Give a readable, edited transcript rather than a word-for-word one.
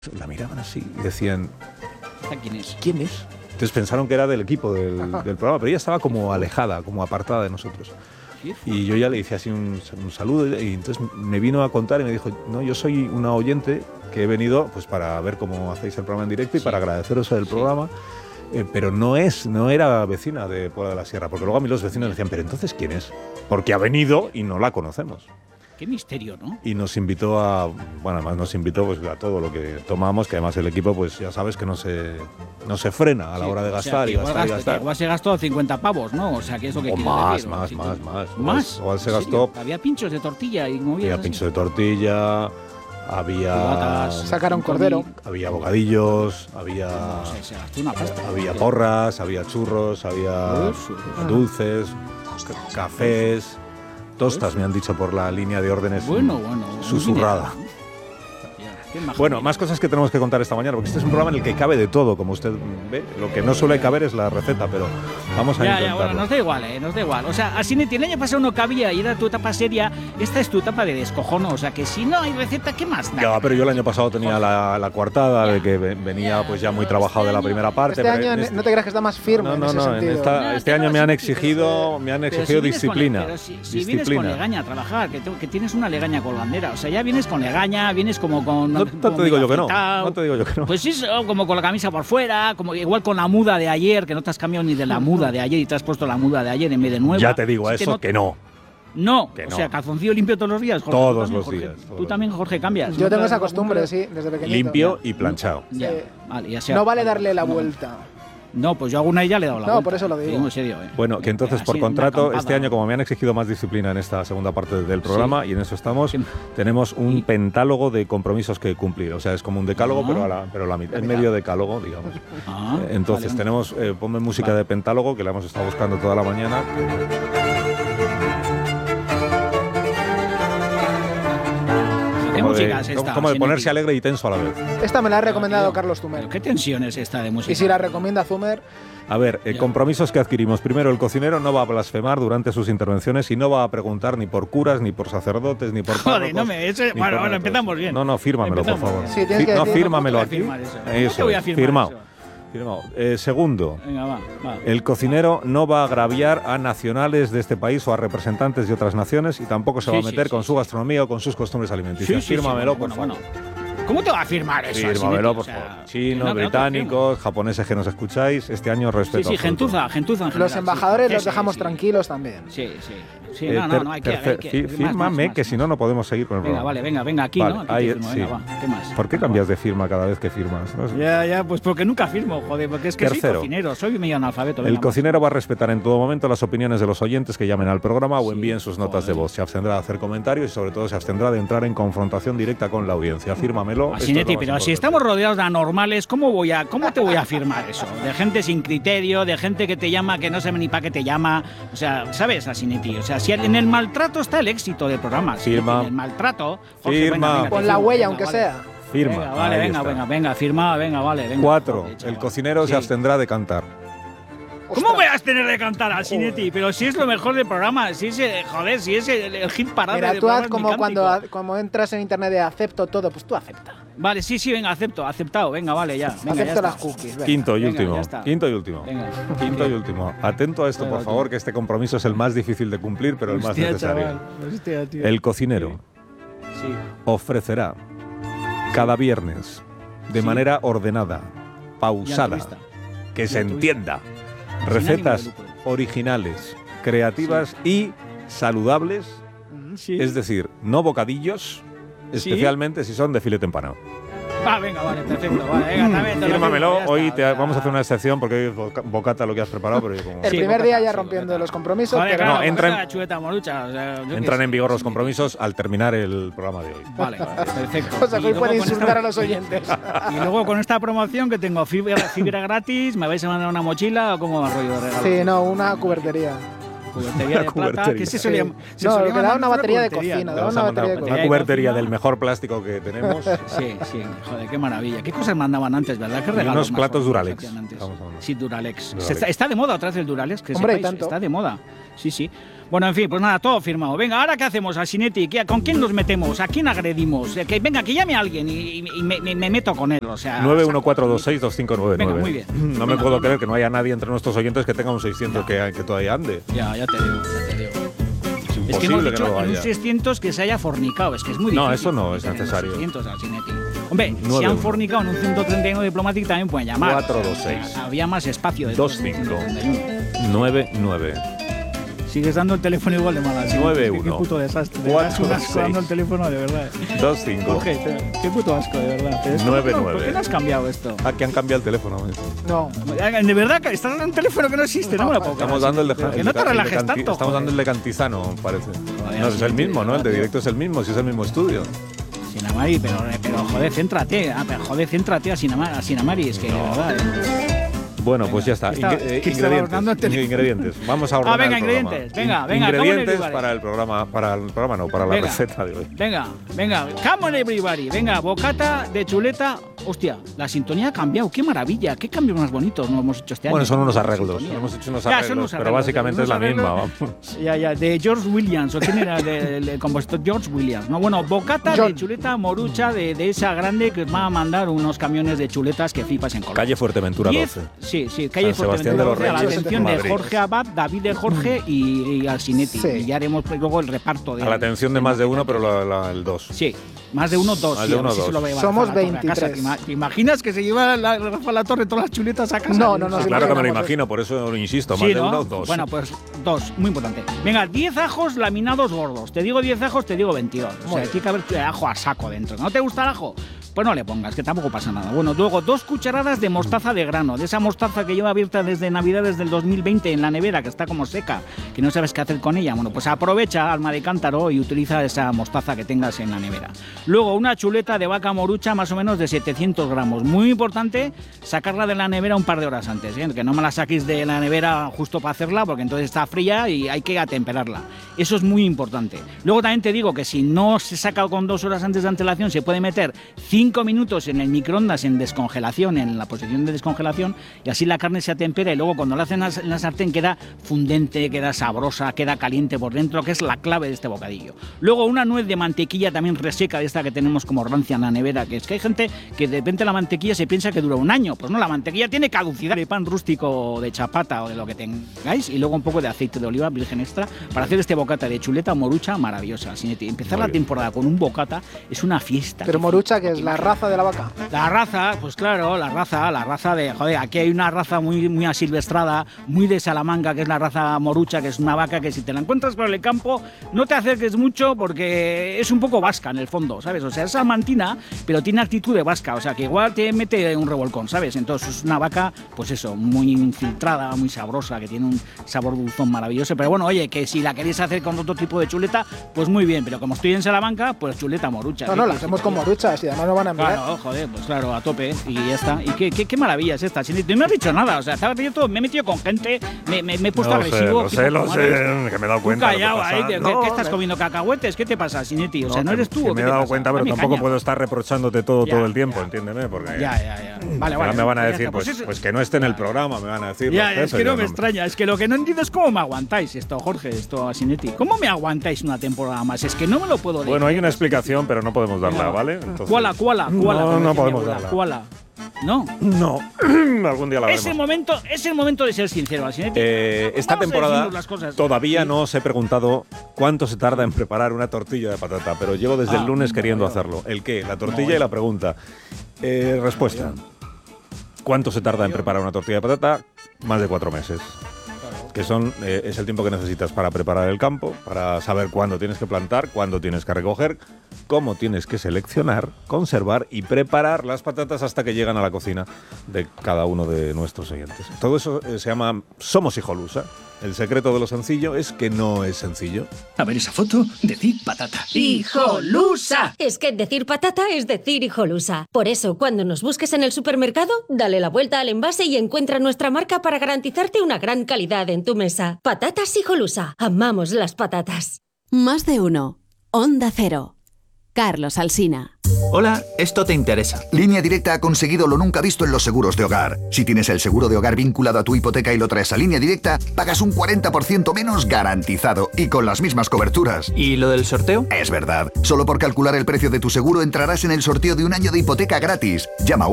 La miraban así y decían, ¿quién es? ¿Quién es? Entonces pensaron que era del equipo del programa, pero ella estaba como alejada, como apartada de nosotros. Y yo ya le hice así un saludo y entonces me vino a contar y me dijo, no, yo soy una oyente que he venido pues para ver cómo hacéis el programa en directo y para agradeceros el programa, pero no era vecina de Puebla de la Sierra, porque luego a mí los vecinos decían, pero entonces ¿quién es? Porque ha venido y no la conocemos. Qué misterio, ¿no? Y nos invitó además nos invitó pues a todo lo que tomamos, que además el equipo pues ya sabes que no se frena a la hora de gastar y gastar. Igual se gastó 50 pavos, ¿no? O sea, que eso que quiere decir. Más. Igual se gastó. Había pinchos de tortilla y movidas. Había pinchos de tortilla, había sacaron cordero, había bocadillos, había se gastó una pasta. Había porras, había churros, había dulces, cafés. Tostas, me han dicho por la línea de órdenes susurrada. Bueno, más cosas que tenemos que contar esta mañana, porque este es un programa en el que cabe de todo, como usted ve. Lo que no suele caber es la receta, pero vamos a intentarlo. Bueno, nos da igual, O sea, así el año pasado no cabía y era tu etapa seria, esta es tu etapa de descojono, o sea, que si no hay receta, ¿qué más da? Ya, pero yo el año pasado tenía la coartada de que venía pues ya muy trabajado de la primera parte. Este año no te creas que está más firme en ese sentido. Este año me han exigido disciplina. Pero si vienes con legaña a trabajar, que tienes una legaña colgandera, o sea, ya vienes con legaña, vienes como con... No te digo yo que no. Pues sí, como con la camisa por fuera, como igual con la muda de ayer, que no te has cambiado ni de la muda de ayer y te has puesto la muda de ayer en vez de nueva. Ya te digo que no. No, o sea, calzoncillo limpio todos los días, Jorge. Todos los días. Tú también, Jorge, cambias. Yo tengo esa costumbre, sí, desde pequeñito. Limpio y planchado. No vale darle la vuelta. No, pues yo a una ya le he dado la vuelta. No, por eso lo digo. En serio, Bueno, que entonces por contrato, este año como me han exigido más disciplina en esta segunda parte del programa, y en eso estamos, tenemos un pentálogo de compromisos que cumplir. O sea, es como un decálogo, pero la mitad, en medio decálogo, digamos. Entonces tenemos, ponme música de pentálogo, que la hemos estado buscando toda la mañana. Como de ponerse alegre y tenso a la vez. Esta me la ha recomendado Carlos Zumer. ¿Qué tensión es esta de música? Y si la recomienda Zumer... A ver, compromisos que adquirimos. Primero, el cocinero no va a blasfemar durante sus intervenciones y no va a preguntar ni por curas, ni por sacerdotes, ni por párrocos. Joder, bueno, empezamos bien. No, fírmamelo, por favor. Sí, fírmamelo aquí. Eso, voy a firmar Firmado. Segundo, venga, va. El cocinero no va a agraviar a nacionales de este país o a representantes de otras naciones y tampoco se va a meter con su gastronomía o con sus costumbres alimenticias. Fírmamelo, por favor. ¿Cómo te va a firmar eso? Fírmamelo, por favor. Chinos, británicos, japoneses que nos escucháis, este año respeto. Sí, gentuza. Los embajadores los dejamos tranquilos también. Sí, no, hay que fírmame, que si no podemos seguir con el programa. Venga, aquí, ¿no? Aquí ¿qué más? ¿Por qué cambias de firma cada vez que firmas? ¿No? Ya, pues porque nunca firmo, joder, porque es que soy cocinero, soy medio analfabeto. El cocinero va a respetar en todo momento las opiniones de los oyentes que llamen al programa o envíen sus notas de voz. Se abstendrá de hacer comentarios y sobre todo se abstendrá de entrar en confrontación directa con la audiencia. Fírmamelo. Asinetti, pero si estamos rodeados de anormales, ¿cómo te voy a firmar eso? De gente sin criterio, de gente que te llama, que no sabe ni para qué te llama. O sea, ¿sabes, Asinetti? O sea, si en el maltrato está el éxito del programa. Firma. En el maltrato... Jorge, venga, con la huella, aunque sea. Firma. Venga, firma, venga. 4. El cocinero se abstendrá de cantar. ¿Cómo voy a abstener de cantar, Asinetti? Pero si es lo mejor del programa, si es el hit parada del programa. Mira, tú haz como entras en internet de acepto todo, pues tú acepta. Vale, sí, venga, aceptado, venga, vale, ya. Venga, acepto las cookies. Venga. Quinto y último. Venga. Atento a esto, por favor, que este compromiso es el más difícil de cumplir, pero el más necesario. El cocinero ofrecerá cada viernes, de manera ordenada, pausada, que se entienda, recetas originales, creativas y saludables, es decir, no bocadillos, especialmente si son de filete empanado. Venga, vale, perfecto. Venga, fírmamelo. Hoy vamos a hacer una excepción porque hoy es bocata lo que has preparado. Pero el primer día ya rompiendo los compromisos. Vale, pero no, entran en vigor los compromisos al terminar el programa de hoy. Vale, perfecto. O sea, que hoy puede insultar a los oyentes. Y luego con esta promoción que tengo fibra gratis, ¿me vais a mandar una mochila o cómo va el rollo de regalo? Sí, no, una cubertería. Cubertería de plata, que se solía lo que da una batería de cocina. Una cubertería del mejor plástico que tenemos. Sí, joder, qué maravilla. ¿Qué cosas mandaban antes, verdad? ¿Qué regalos? Unos platos Duralex. Sí, Duralex. Está de moda otra vez el Duralex, que hombre, sepáis, está de moda. Sí. Bueno, en fin, pues nada, todo firmado. Venga, ¿ahora qué hacemos, Asinetti? ¿Con quién nos metemos? ¿A quién agredimos? Venga, que llame a alguien y me meto con él. O sea, 914262599. Venga, muy bien. No me puedo creer que no haya nadie entre nuestros oyentes que tenga un 600 que todavía ande. Ya te digo. Es que hemos dicho en un 600 que se haya fornicado. Es que es muy difícil. No, eso no es necesario. 600, Asinetti. Hombre, si han fornicado en un 131 Diplomatic también pueden llamar. 426. Había más espacio. 2599. Sigues dando el teléfono igual de mala. 91. Qué puto desastre. Te das un asco dando el teléfono, de verdad. 25. Jorge, qué puto asco, de verdad. 99. ¿Por qué no has cambiado esto? Ah, que han cambiado el teléfono. No. De verdad, que estás dando un teléfono que no existe. No me lo puedo creer. Estamos dando el de Que no te relajes tanto. Estamos dando el de Cantizano, parece. No, es el mismo, ¿no? El de directo es el mismo, si es el mismo estudio. Sinamari, pero joder, céntrate. Céntrate a Sinamari, es que de verdad. Bueno, pues ya está. Ingredientes. Vamos a ordenar. Venga, ingredientes. Venga. Ingredientes para el programa. Para la receta de hoy. Venga. Come on, everybody. Venga, bocata de chuleta. Hostia, la sintonía ha cambiado. Qué maravilla. Qué cambios más bonitos nos hemos hecho este año. Bueno, son unos arreglos. Hemos hecho unos arreglos, pero básicamente es la misma. Vamos. Ya. De George Williams. ¿O quién era el compositor? George Williams. No, bueno, bocata de chuleta morucha de esa grande que os va a mandar unos camiones de chuletas que flipas en Colombia. Calle Fuerteventura 12. Sí, calle Fuerteventura 12, a la atención de Jorge Abad, David de Jorge y Alcinetti. Sí. Y ya haremos luego el reparto. A la atención de más de uno, pero el 2. Sí, más de uno, 2. Somos 23. ¿Te imaginas que se lleva Rafa La Torre todas las chuletas a casa? No. Sí, claro que me lo imagino, por eso insisto, más de uno, 2. Bueno, pues 2, muy importante. Venga, 10 ajos laminados gordos. Te digo 10 ajos, te digo 22. O sea, tiene que haber ajo a saco dentro. ¿No te gusta el ajo? Pues no le pongas, que tampoco pasa nada. Bueno, luego 2 cucharadas de mostaza de grano, de esa mostaza que lleva abierta desde Navidades del 2020 en la nevera, que está como seca, que no sabes qué hacer con ella. Bueno, pues aprovecha, alma de cántaro, y utiliza esa mostaza que tengas en la nevera. Luego una chuleta de vaca morucha más o menos de 700 gramos. Muy importante sacarla de la nevera un par de horas antes, ¿eh? Que no me la saquéis de la nevera justo para hacerla, porque entonces está fría y hay que atemperarla. Eso es muy importante. Luego también te digo que si no se saca con 2 horas antes de antelación, se puede meter 5 minutos en el microondas en descongelación, en la posición de descongelación, y así la carne se atempera y luego cuando la hacen en la sartén queda fundente, queda sabrosa, queda caliente por dentro, que es la clave de este bocadillo. Luego una nuez de mantequilla también reseca, de esta que tenemos como rancia en la nevera, que es que hay gente que de repente la mantequilla se piensa que dura un año. Pues no, la mantequilla tiene caducidad. De pan rústico, de chapata o de lo que tengáis, y luego un poco de aceite de oliva virgen extra para hacer este bocata de chuleta morucha maravillosa. Empezar la temporada con un bocata es una fiesta. Pero morucha, que es la raza de la vaca. La raza, pues claro, la raza de, joder, aquí hay una raza muy asilvestrada, muy de Salamanca, que es la raza morucha, que es una vaca que si te la encuentras por el campo no te acerques mucho porque es un poco vasca en el fondo, ¿sabes? O sea, es salmantina, pero tiene actitud de vasca, o sea, que igual te mete un revolcón, ¿sabes? Entonces es una vaca, pues eso, muy infiltrada, muy sabrosa, que tiene un sabor dulzón maravilloso, pero bueno, oye, que si la queréis hacer con otro tipo de chuleta, pues muy bien, pero como estoy en Salamanca, pues chuleta morucha. No, la hacemos con moruchas y además nos van a enviar. Claro, joder, pues claro, a tope, y ya está. Y qué maravilla es esta. No me has dicho nada, o sea, me he metido con gente, me he puesto agresivo. Lo sé, que me he dado cuenta. Callado ahí, ¿qué estás comiendo cacahuetes? ¿Qué te pasa, Sinetti? O sea, no eres tú. Que me he dado cuenta, pero tampoco puedo estar reprochándote todo el tiempo, entiéndeme, porque ya. Vale. Me van a decir, pues que no esté en el programa, me van a decir. Ya, es que no me extraña, es que lo que no entiendo es cómo me aguantáis esto, Jorge, esto, Sinetti. ¿Cómo me aguantáis una temporada más? Es que no me lo puedo decir. Bueno, hay una explicación, pero no podemos darla, ¿vale? Entonces, ¿Cuál? No podemos darla. ¿Cuál? No. Algún día la veremos. Es el momento de ser sincero, Alcinetti. Esta temporada todavía no os he preguntado cuánto se tarda en preparar una tortilla de patata, pero llevo desde el lunes queriendo hacerlo. ¿El qué? La tortilla y la pregunta. Respuesta. ¿Cuánto se tarda en preparar una tortilla de patata? Más de 4 meses. Que es el tiempo que necesitas para preparar el campo, para saber cuándo tienes que plantar, cuándo tienes que recoger, cómo tienes que seleccionar, conservar y preparar las patatas hasta que llegan a la cocina de cada uno de nuestros oyentes. Todo eso se llama Somos Hijolusa. El secreto de lo sencillo es que no es sencillo. A ver esa foto, decir patata. ¡Hijolusa! Es que decir patata es decir hijolusa. Por eso, cuando nos busques en el supermercado, dale la vuelta al envase y encuentra nuestra marca para garantizarte una gran calidad en tu mesa. Patatas Hijolusa. Amamos las patatas. Más de uno. Onda Cero. Carlos Alsina. Hola, esto te interesa. Línea Directa ha conseguido lo nunca visto en los seguros de hogar. Si tienes el seguro de hogar vinculado a tu hipoteca y lo traes a Línea Directa, pagas un 40% menos garantizado y con las mismas coberturas. ¿Y lo del sorteo? Es verdad. Solo por calcular el precio de tu seguro entrarás en el sorteo de un año de hipoteca gratis. Llama